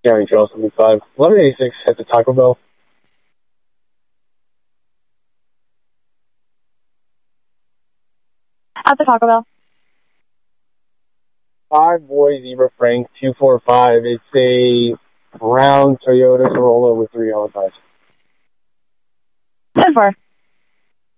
Gary Trail 75. 1186 at the Taco Bell. At the Taco Bell. 5 Boy Zebra Frank 245. It's a brown Toyota Corolla with 3 yellow tires. 10-4.